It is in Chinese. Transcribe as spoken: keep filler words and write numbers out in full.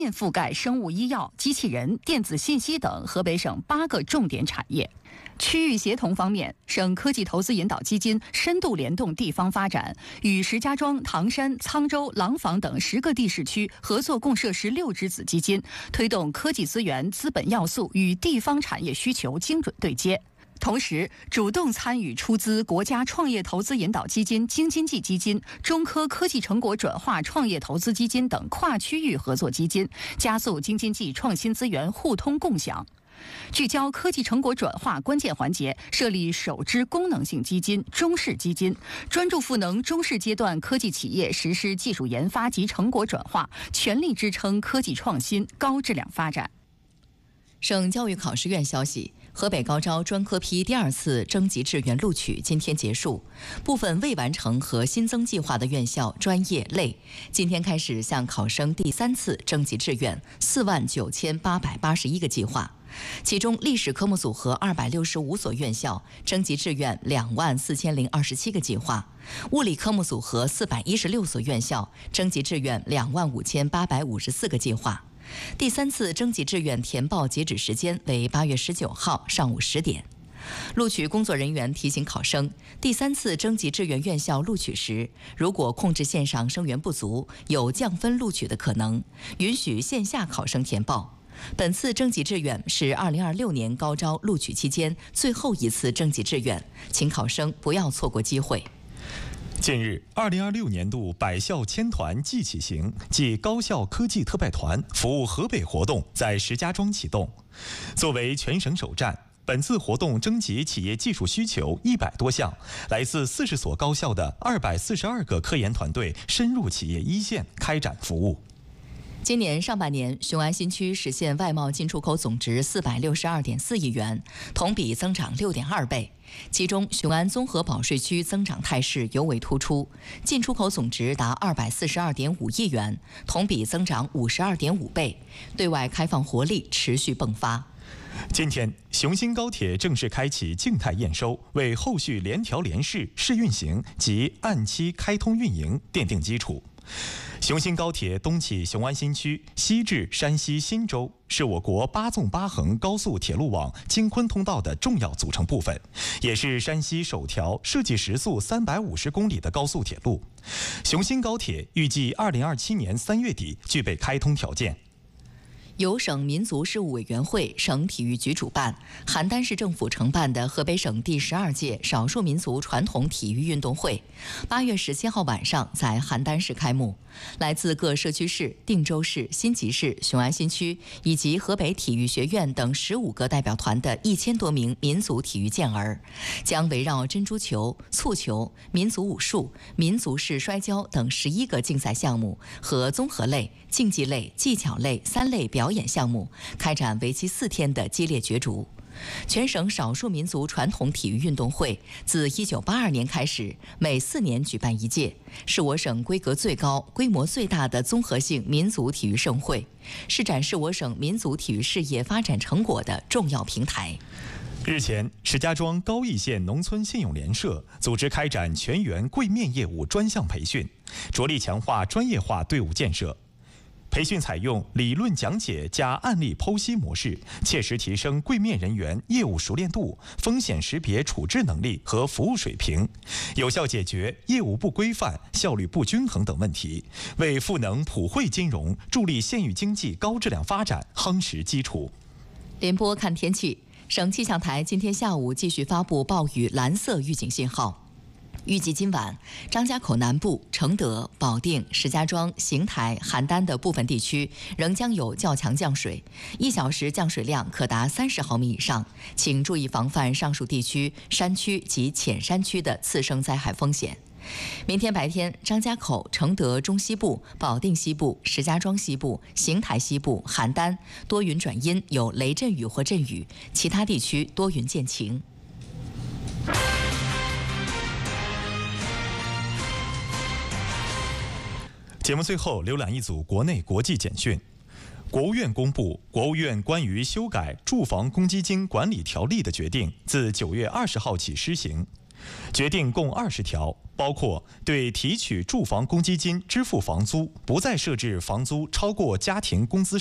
面覆盖生物医药、机器人、电子信息等河北省八个重点产业。区域协同方面，省科技投资引导基金深度联动地方发展，与石家庄、唐山、沧州、廊坊等十个地市区合作共设十六支子基金，推动科技资源、资本要素与地方产业需求精准对接。同时，主动参与出资国家创业投资引导基金、京津冀基金、中科科技成果转化创业投资基金等跨区域合作基金，加速京津冀创新资源互通共享。聚焦科技成果转化关键环节，设立首支功能性基金中试基金，专注赋能中试阶段科技企业实施技术研发及成果转化，全力支撑科技创新高质量发展。 省教育考试院消息，河北高招专科批第二次征集志愿录取今天结束，部分未完成和新增计划的院校、专业类，今天开始向考生第三次征集志愿四万九千八百八十一个计划。其中，历史科目组合二百六十五所院校征集志愿两万四千零二十七个计划；物理科目组合四百一十六所院校征集志愿两万五千八百五十四个计划。第三次征集志愿填报截止时间为八月十九号上午十点。录取工作人员提醒考生，第三次征集志愿院校录取时，如果控制线上生源不足，有降分录取的可能，允许线下考生填报。本次征集志愿是二零二六年高招录取期间最后一次征集志愿，请考生不要错过机会。 近日，二零二六年度百校千团即起行暨高校科技特派团服务河北活动在石家庄启动。作为全省首站，本次活动征集企业技术需求一百多项，来自四十所高校的二百四十二个科研团队深入企业一线开展服务。 今年上半年，雄安新区实现外贸进出口总值四百六十二点四亿元，同比增长六点二倍。其中，雄安综合保税区增长态势尤为突出，进出口总值达二百四十二点五亿元，同比增长五十二点五倍，对外开放活力持续迸发。 今天，雄新高铁正式开启静态验收，为后续联调联试、试运行及按期开通运营奠定基础。雄新高铁东起雄安新区，西至山西忻州，是我国八纵八横高速铁路网京昆通道的重要组成部分，也是山西首条设计时速三百五十公里的高速铁路。雄新高铁预计二零二七年三月底具备开通条件。 由省民族事务委员会、省体育局主办，邯郸市政府承办的河北省第十二届少数民族传统体育运动会，八月十七号晚上在邯郸市开幕。来自各社区市、定州市、新集市、雄安新区以及河北体育学院等十五个代表团的一千多名民族体育健儿，将围绕珍珠球、蹴球、民族武术、民族式摔跤等十一个竞赛项目和综合类、竞技类、技巧类三类表演项目，开展为期四天的激烈角逐。全省少数民族传统体育运动会自一九八二年开始，每四年举办一届，是我省规格最高、规模最大的综合性民族体育盛会，是展示我省民族体育事业发展成果的重要平台。 日前，石家庄高邑县农村信用联社组织开展全员柜面业务专项培训，着力强化专业化队伍建设。培训采用理论讲解加案例剖析模式，切实提升柜面人员业务熟练度、风险识别处置能力和服务水平，有效解决业务不规范、效率不均衡等问题，为赋能普惠金融、助力县域经济高质量发展夯实基础。 联播看天气，省气象台今天下午继续发布暴雨蓝色预警信号。预计今晚，张家口南部、承德、保定、石家庄、邢台、邯郸的部分地区仍将有较强降水，一小时降水量可达三十毫米以上，请注意防范上述地区山区及浅山区的次生灾害风险。明天白天，张家口、承德中西部、保定西部、石家庄西部、邢台西部、邯郸多云转阴，有雷阵雨或阵雨，其他地区多云见晴。 节目最后浏览一组国内国际简讯。国务院公布，国务院关于修改住房公积金管理条例的决定自九月二十号起施行。 决定共二十条，包括对提取住房公积金支付房租不再设置房租超过家庭工资